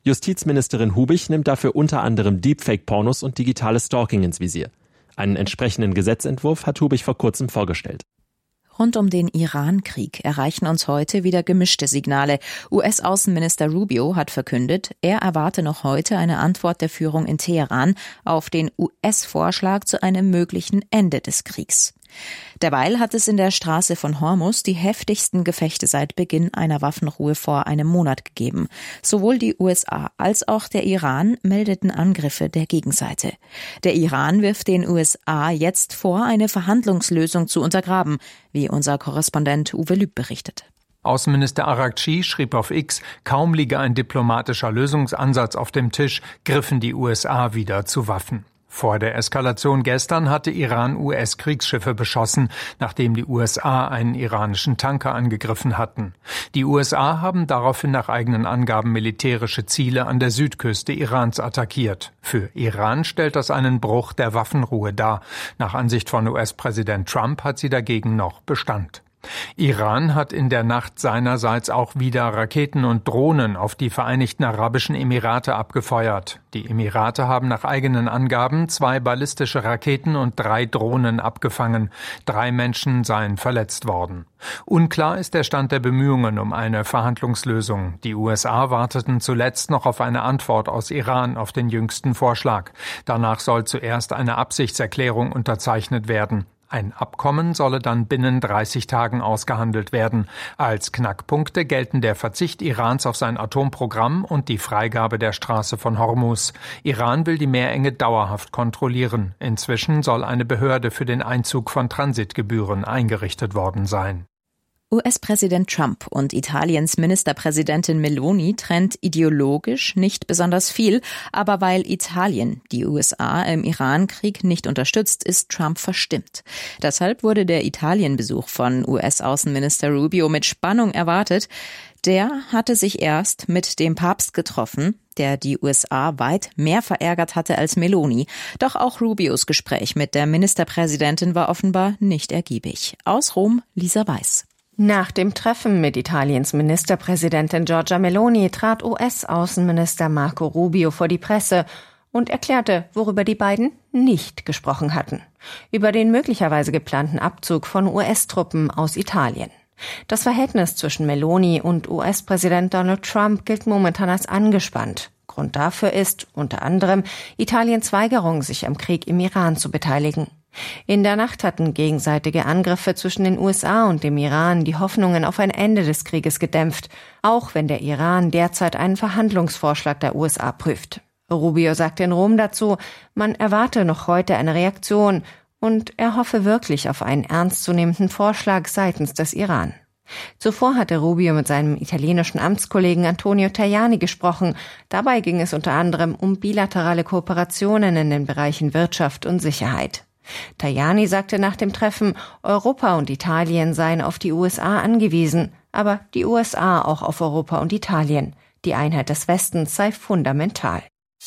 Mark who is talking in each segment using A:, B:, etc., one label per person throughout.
A: Justizministerin Hubig nimmt dafür unter anderem Deepfake-Pornos und digitales Stalking ins Visier. Einen entsprechenden Gesetzentwurf hat Hubig vor kurzem vorgestellt.
B: Rund um den Iran-Krieg erreichen uns heute wieder gemischte Signale. US-Außenminister Rubio hat verkündet, er erwarte noch heute eine Antwort der Führung in Teheran auf den US-Vorschlag zu einem möglichen Ende des Kriegs. Derweil hat es in der Straße von Hormuz die heftigsten Gefechte seit Beginn einer Waffenruhe vor einem Monat gegeben. Sowohl die USA als auch der Iran meldeten Angriffe der Gegenseite. Der Iran wirft den USA jetzt vor, eine Verhandlungslösung zu untergraben, wie unser Korrespondent Uwe Lüb berichtet.
C: Außenminister Araghchi schrieb auf X, kaum liege ein diplomatischer Lösungsansatz auf dem Tisch, griffen die USA wieder zu Waffen. Vor der Eskalation gestern hatte Iran US-Kriegsschiffe beschossen, nachdem die USA einen iranischen Tanker angegriffen hatten. Die USA haben daraufhin nach eigenen Angaben militärische Ziele an der Südküste Irans attackiert. Für Iran stellt das einen Bruch der Waffenruhe dar. Nach Ansicht von US-Präsident Trump hat sie dagegen noch Bestand. Iran hat in der Nacht seinerseits auch wieder Raketen und Drohnen auf die Vereinigten Arabischen Emirate abgefeuert. Die Emirate haben nach eigenen Angaben 2 ballistische Raketen und 3 Drohnen abgefangen. 3 Menschen seien verletzt worden. Unklar ist der Stand der Bemühungen um eine Verhandlungslösung. Die USA warteten zuletzt noch auf eine Antwort aus Iran auf den jüngsten Vorschlag. Danach soll zuerst eine Absichtserklärung unterzeichnet werden. Ein Abkommen solle dann binnen 30 Tagen ausgehandelt werden. Als Knackpunkte gelten der Verzicht Irans auf sein Atomprogramm und die Freigabe der Straße von Hormuz. Iran will die Meerenge dauerhaft kontrollieren. Inzwischen soll eine Behörde für den Einzug von Transitgebühren eingerichtet worden sein.
B: US-Präsident Trump und Italiens Ministerpräsidentin Meloni trennt ideologisch nicht besonders viel, aber weil Italien die USA im Iran-Krieg nicht unterstützt, ist Trump verstimmt. Deshalb wurde der Italienbesuch von US-Außenminister Rubio mit Spannung erwartet. Der hatte sich erst mit dem Papst getroffen, der die USA weit mehr verärgert hatte als Meloni. Doch auch Rubios Gespräch mit der Ministerpräsidentin war offenbar nicht ergiebig. Aus Rom, Lisa Weiß.
D: Nach dem Treffen mit Italiens Ministerpräsidentin Giorgia Meloni trat US-Außenminister Marco Rubio vor die Presse und erklärte, worüber die beiden nicht gesprochen hatten: über den möglicherweise geplanten Abzug von US-Truppen aus Italien. Das Verhältnis zwischen Meloni und US-Präsident Donald Trump gilt momentan als angespannt. Grund dafür ist unter anderem Italiens Weigerung, sich am Krieg im Iran zu beteiligen. In der Nacht hatten gegenseitige Angriffe zwischen den USA und dem Iran die Hoffnungen auf ein Ende des Krieges gedämpft, auch wenn der Iran derzeit einen Verhandlungsvorschlag der USA prüft. Rubio sagte in Rom dazu, man erwarte noch heute eine Reaktion und er hoffe wirklich auf einen ernstzunehmenden Vorschlag seitens des Iran. Zuvor hatte Rubio mit seinem italienischen Amtskollegen Antonio Tajani gesprochen. Dabei ging es unter anderem um bilaterale Kooperationen in den Bereichen Wirtschaft und Sicherheit. Tajani sagte nach dem Treffen, Europa und Italien seien auf die USA angewiesen, aber die USA auch auf Europa und Italien. Die Einheit des Westens sei fundamental.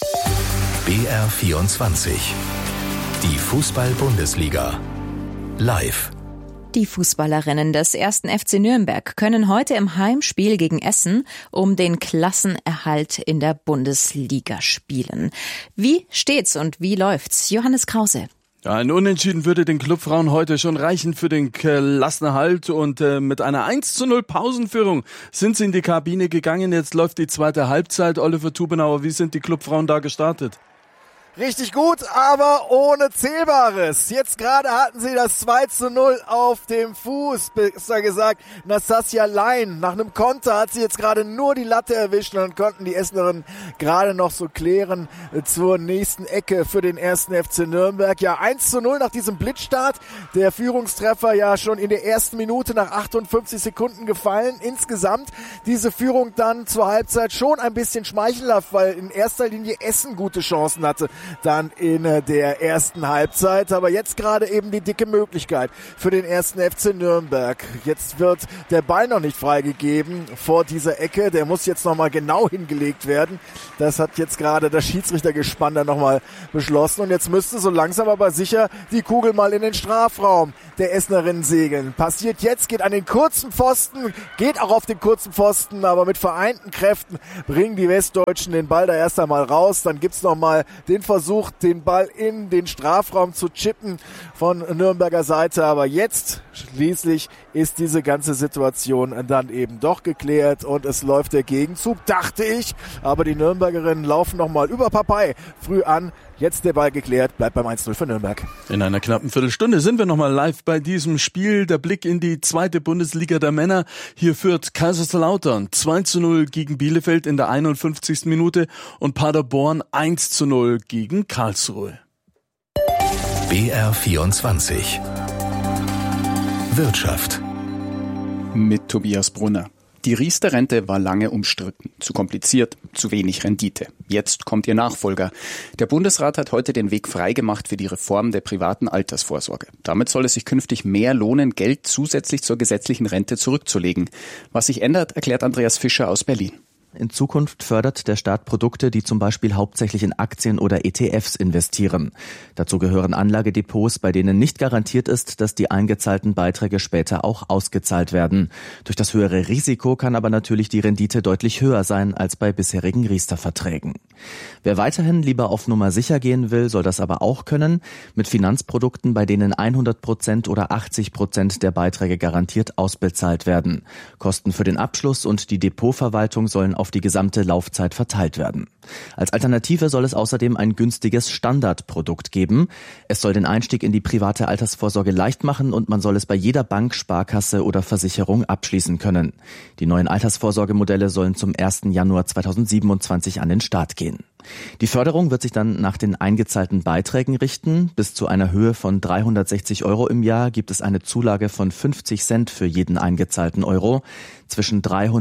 E: BR24. Die Fußball-Bundesliga. Live.
B: Die Fußballerinnen des 1. FC Nürnberg können heute im Heimspiel gegen Essen um den Klassenerhalt in der Bundesliga spielen. Wie steht's und wie läuft's? Johannes Krause.
F: Ja, ein Unentschieden würde den Clubfrauen heute schon reichen für den Klassenerhalt und mit einer 1:0 Pausenführung sind sie in die Kabine gegangen. Jetzt läuft die zweite Halbzeit. Oliver Tubenauer, wie sind die Clubfrauen da gestartet?
G: Richtig gut, aber ohne Zählbares. Jetzt gerade hatten sie das 2:0 auf dem Fuß, besser gesagt Nastasia Lein. Nach einem Konter hat sie jetzt gerade nur die Latte erwischt und dann konnten die Esslerinnen gerade noch so klären zur nächsten Ecke für den 1. FC Nürnberg. Ja, 1:0 nach diesem Blitzstart. Der Führungstreffer ja schon in der ersten Minute nach 58 Sekunden gefallen. Insgesamt diese Führung dann zur Halbzeit schon ein bisschen schmeichelhaft, weil in erster Linie Essen gute Chancen hatte. dann in der ersten Halbzeit. Aber jetzt gerade eben die dicke Möglichkeit für den ersten FC Nürnberg. Jetzt wird der Ball noch nicht freigegeben vor dieser Ecke. Der muss jetzt nochmal genau hingelegt werden. Das hat jetzt gerade das Schiedsrichtergespann dann nochmal beschlossen. Und jetzt müsste so langsam aber sicher die Kugel mal in den Strafraum der Esslerinnen segeln. Passiert jetzt, geht an den kurzen Pfosten, geht auch auf den kurzen Pfosten, aber mit vereinten Kräften bringen die Westdeutschen den Ball da erst einmal raus. Dann gibt's nochmal den Versuch, den Ball in den Strafraum zu chippen von Nürnberger Seite. Aber jetzt schließlich ist diese ganze Situation dann eben doch geklärt und es läuft der Gegenzug, dachte ich. Aber die Nürnbergerinnen laufen nochmal über Papay früh an. Jetzt der Ball geklärt, bleibt beim 1-0 für Nürnberg.
F: In einer knappen Viertelstunde sind wir nochmal live bei diesem Spiel. Der Blick in die zweite Bundesliga der Männer. Hier führt Kaiserslautern 2-0 gegen Bielefeld in der 51. Minute und Paderborn 1-0 gegen Karlsruhe.
E: BR24 Wirtschaft
H: mit Tobias Brunner. Die Riester-Rente war lange umstritten. Zu kompliziert, zu wenig Rendite. Jetzt kommt ihr Nachfolger. Der Bundesrat hat heute den Weg freigemacht für die Reform der privaten Altersvorsorge. Damit soll es sich künftig mehr lohnen, Geld zusätzlich zur gesetzlichen Rente zurückzulegen. Was sich ändert, erklärt Andreas Fischer aus Berlin.
I: In Zukunft fördert der Staat Produkte, die zum Beispiel hauptsächlich in Aktien oder ETFs investieren. Dazu gehören Anlagedepots, bei denen nicht garantiert ist, dass die eingezahlten Beiträge später auch ausgezahlt werden. Durch das höhere Risiko kann aber natürlich die Rendite deutlich höher sein als bei bisherigen Riester-Verträgen. Wer weiterhin lieber auf Nummer sicher gehen will, soll das aber auch können, mit Finanzprodukten, bei denen 100% oder 80% der Beiträge garantiert ausbezahlt werden. Kosten für den Abschluss und die Depotverwaltung sollen auf die gesamte Laufzeit verteilt werden. Als Alternative soll es außerdem ein günstiges Standardprodukt geben. Es soll den Einstieg in die private Altersvorsorge leicht machen und man soll es bei jeder Bank, Sparkasse oder Versicherung abschließen können. Die neuen Altersvorsorgemodelle sollen zum 1. Januar 2027 an den Start gehen. Die Förderung wird sich dann nach den eingezahlten Beiträgen richten. Bis zu einer Höhe von 360 € im Jahr gibt es eine Zulage von 50 Cent für jeden eingezahlten Euro. Zwischen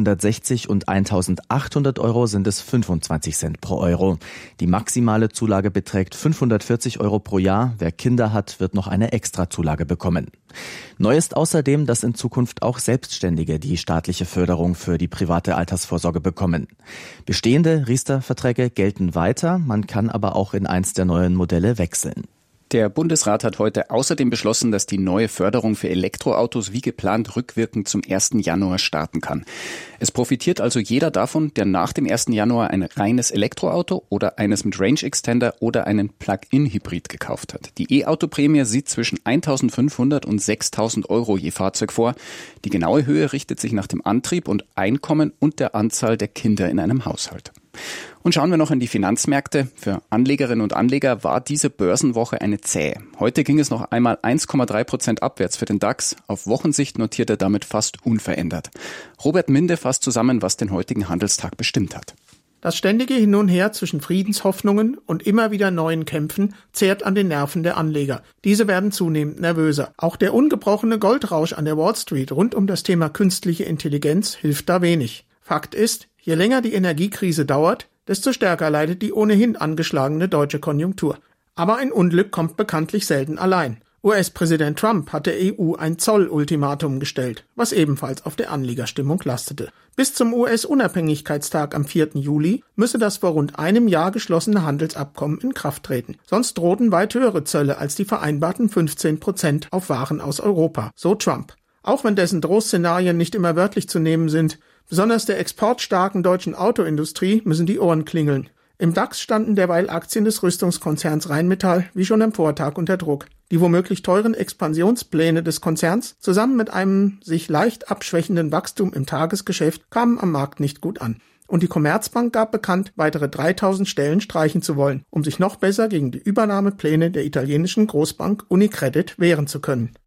I: 360 und 1.800 € sind es 25 Cent pro Euro. Die maximale Zulage beträgt 540 € pro Jahr. Wer Kinder hat, wird noch eine Extrazulage bekommen. Neu ist außerdem, dass in Zukunft auch Selbstständige die staatliche Förderung für die private Altersvorsorge bekommen. Bestehende Riester-Verträge gelten weiter, man kann aber auch in eins der neuen Modelle wechseln.
H: Der Bundesrat hat heute außerdem beschlossen, dass die neue Förderung für Elektroautos wie geplant rückwirkend zum 1. Januar starten kann. Es profitiert also jeder davon, der nach dem 1. Januar ein reines Elektroauto oder eines mit Range Extender oder einen Plug-in-Hybrid gekauft hat. Die E-Auto-Prämie sieht zwischen 1.500 und 6.000 € je Fahrzeug vor. Die genaue Höhe richtet sich nach dem Antrieb und Einkommen und der Anzahl der Kinder in einem Haushalt. Und schauen wir noch in die Finanzmärkte. Für Anlegerinnen und Anleger war diese Börsenwoche eine zähe. Heute ging es noch einmal 1,3% abwärts für den DAX. Auf Wochensicht notiert er damit fast unverändert. Robert Minde fasst zusammen, was den heutigen Handelstag bestimmt hat.
J: Das ständige Hin und Her zwischen Friedenshoffnungen und immer wieder neuen Kämpfen zehrt an den Nerven der Anleger. Diese werden zunehmend nervöser. Auch der ungebrochene Goldrausch an der Wall Street rund um das Thema künstliche Intelligenz hilft da wenig. Fakt ist, je länger die Energiekrise dauert, desto stärker leidet die ohnehin angeschlagene deutsche Konjunktur. Aber ein Unglück kommt bekanntlich selten allein. US-Präsident Trump hat der EU ein Zollultimatum gestellt, was ebenfalls auf der Anlegerstimmung lastete. Bis zum US-Unabhängigkeitstag am 4. Juli müsse das vor rund einem Jahr geschlossene Handelsabkommen in Kraft treten. Sonst drohten weit höhere Zölle als die vereinbarten 15% auf Waren aus Europa, so Trump. Auch wenn dessen Drohszenarien nicht immer wörtlich zu nehmen sind, besonders der exportstarken deutschen Autoindustrie müssen die Ohren klingeln. Im DAX standen derweil Aktien des Rüstungskonzerns Rheinmetall wie schon am Vortag unter Druck. Die womöglich teuren Expansionspläne des Konzerns zusammen mit einem sich leicht abschwächenden Wachstum im Tagesgeschäft kamen am Markt nicht gut an. Und die Commerzbank gab bekannt, weitere 3.000 Stellen streichen zu wollen, um sich noch besser gegen die Übernahmepläne der italienischen Großbank Unicredit wehren zu können.